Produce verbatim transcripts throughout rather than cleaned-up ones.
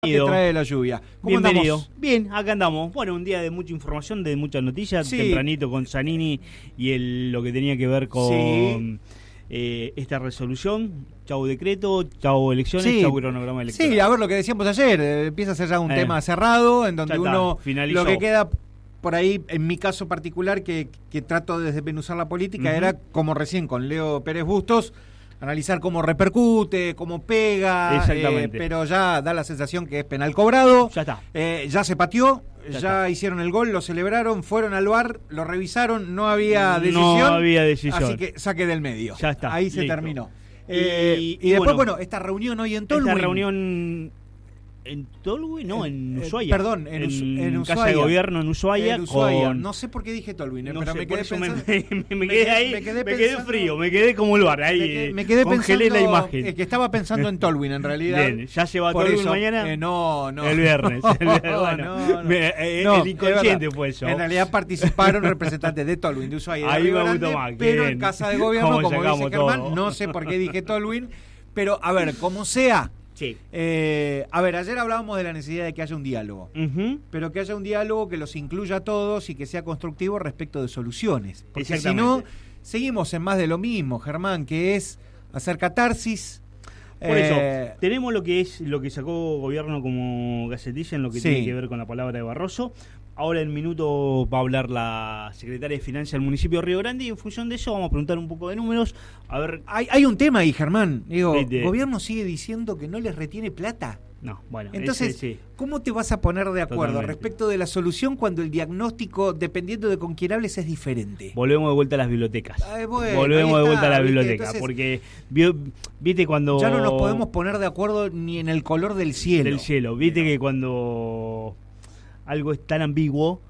Que trae la lluvia. ¿Cómo Bienvenido. andamos? Bien, acá andamos. Bueno, un día de mucha información, de muchas noticias, Sí. tempranito con Zanini y el, lo que tenía que ver con Sí. eh, esta resolución. Chau decreto, chau elecciones, Sí. chau cronograma electoral. Sí, a ver lo que decíamos ayer, eh, empieza a ser ya un Eh. tema cerrado, en donde Ya está, uno, finalizó. lo que queda por ahí, en mi caso particular, que, que trato de desmenuzar la política, Ujú. era como recién con Leo Pérez Bustos, analizar cómo repercute, cómo pega, Exactamente. eh, pero ya da la sensación que es penal cobrado, Ya está. eh, ya se pateó, Ya ya, está. hicieron el gol, lo celebraron, fueron al V A R, lo revisaron, no había decisión, No había decisión. así que saque del medio. Ya está, Ahí se listo. terminó. Y- Eh, y y, después, bueno, bueno, esta reunión hoy en Tolwyn. Esta reunión en Tolwyn, no, en Eh, Ushuaia. perdón, en Us- en Casa Ushuaia. de Gobierno en Ushuaia. En Ushuaia. Con... No sé por qué dije Tolwyn, eh, No pero sé, me por quedé eso pensando. me, me- me me quedé quedé- ahí, me quedé me quedé pensando- frío, me quedé como el bar, ahí Me quedé, me quedé congelé pensando, la imagen. eh, que estaba pensando en Tolwyn en realidad. Bien, ¿ya se va a Por Tolwyn eso, mañana? eh, no, no. El viernes. el viernes, No, bueno, no, no. me- eh, No, el inconsciente es verdad. fue eso. En realidad participaron representantes de Tolwyn, de Ushuaia y de Ahí Río me Grande, gustó más, pero bien. en Casa de Gobierno, Cómo como dice sacamos Germán, todo. no sé por qué dije Tolwyn, pero a ver, como sea. Sí. Eh, a ver, ayer hablábamos de la necesidad de que haya un diálogo. Ujú. Pero que haya un diálogo que los incluya a todos y que sea constructivo respecto de soluciones. Porque si Exactamente. no, seguimos en más de lo mismo, Germán, que es hacer catarsis. Por eh, eso, tenemos lo que es lo que sacó Gobierno como gacetilla en lo que Sí. tiene que ver con la palabra de Barroso. Ahora en minutos va a hablar la secretaria de Finanzas del municipio de Río Grande y en función de eso vamos a preguntar un poco de números. A ver, hay, hay un tema ahí, Germán. Digo, Sí, de- gobierno sigue diciendo que no les retiene plata. no, bueno, Entonces, ese, sí. ¿cómo te vas a poner de acuerdo Totalmente. respecto de la solución cuando el diagnóstico, dependiendo de con quién hables, es diferente? Volvemos de vuelta a las bibliotecas. Ay, bueno, Volvemos ahí de vuelta está, a la ¿viste? biblioteca. Entonces, porque, vio- viste cuando... ya no nos podemos poner de acuerdo ni en el color del cielo. Del cielo. Viste Pero- que cuando algo es tan ambiguo,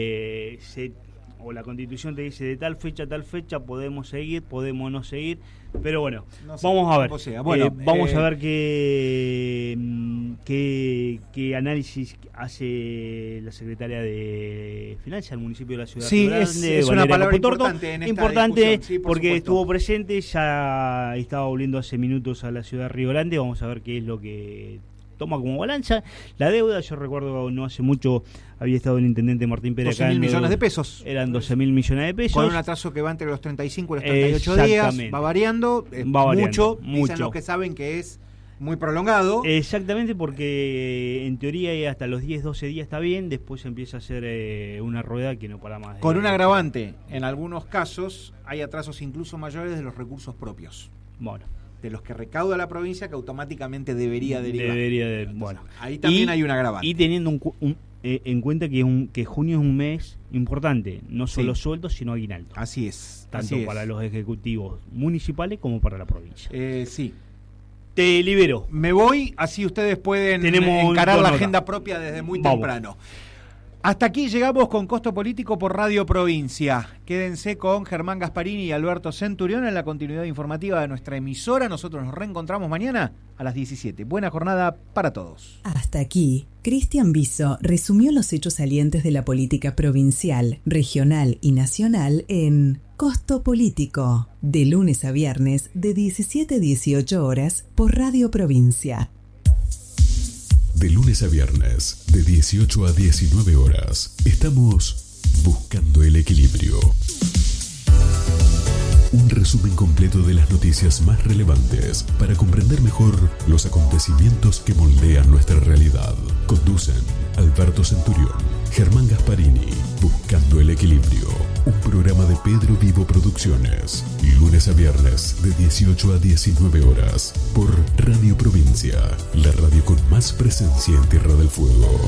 eh, se, o la Constitución te dice de tal fecha a tal fecha podemos seguir, podemos no seguir, pero bueno, No sé, vamos a ver. como sea. Bueno, Eh, vamos eh, a ver qué, mm, qué, qué análisis hace la secretaria de Finanzas del municipio de la ciudad. Sí, de Río es- Grande, es una Valeria palabra Potorto. importante en esta Importante discusión, sí, por porque supuesto. estuvo presente, ya estaba volviendo hace minutos a la ciudad de Río Grande. Vamos a ver qué es lo que toma como balanza. La deuda, yo recuerdo no hace mucho había estado el intendente Martín Pérez doce acá. mil en millones lo- de pesos. Eran doce mil millones de pesos. Con un atraso que va entre los treinta y cinco y los treinta y ocho días. Exactamente. Va variando. Es Va variando, mucho. Dicen mucho. los que saben que es muy prolongado. Exactamente, porque en teoría hasta los diez, doce días está bien, después empieza a ser eh, una rueda que no para más. de- Con un agravante. En algunos casos hay atrasos incluso mayores de los recursos propios. Bueno, De los que recauda la provincia que automáticamente debería derivar. debería de... Entonces, Bueno. ahí también Y- hay un agravante. Y teniendo un cu- un- eh, en cuenta que, un, que junio es un mes importante, no solo Sí. sueldos, sino aguinaldo. Así es. Tanto así es. para los ejecutivos municipales como para la provincia. Eh, sí. Te libero. Me voy, así ustedes pueden Tenemos encarar dos la notas. agenda propia desde muy Vamos. temprano. Hasta aquí llegamos con Costo Político por Radio Provincia. Quédense con Germán Gasparini y Alberto Centurión en la continuidad informativa de nuestra emisora. Nosotros nos reencontramos mañana a las diecisiete. Buena jornada para todos. Hasta aquí, Cristian Biso resumió los hechos salientes de la política provincial, regional y nacional en Costo Político, de lunes a viernes de diecisiete a dieciocho horas por Radio Provincia. De lunes a viernes, de dieciocho a diecinueve horas, estamos buscando el equilibrio. Un resumen completo de las noticias más relevantes para comprender mejor los acontecimientos que moldean nuestra realidad. Conducen Alberto Centurión, Germán Gasparini, Buscando el Equilibrio. Un programa de Pedro Vivo Producciones. Lunes a viernes de dieciocho a diecinueve horas por Radio Provincia, la radio con más presencia en Tierra del Fuego.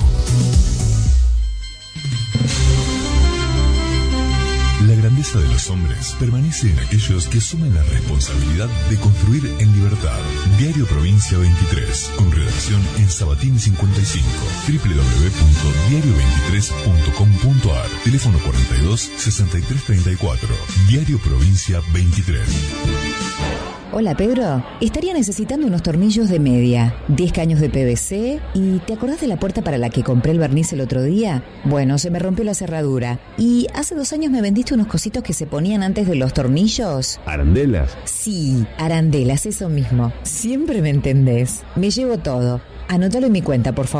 La grandeza de los hombres permanece en aquellos que asumen la responsabilidad de construir en libertad. Diario Provincia veintitrés, con redacción en Sabatini cincuenta y cinco, doble u doble u doble u punto diario veintitrés punto com punto a r, teléfono cuarenta y dos, sesenta y tres treinta y cuatro. Diario Provincia veintitrés. Hola Pedro, estaría necesitando unos tornillos de media, diez caños de P V C y ¿te acordás de la puerta para la que compré el barniz el otro día? Bueno, se me rompió la cerradura y hace dos años me vendiste unos cositos que se ponían antes de los tornillos. ¿Arandelas? Sí, arandelas, eso mismo. Siempre me entendés. Me llevo todo. Anótalo en mi cuenta, por favor.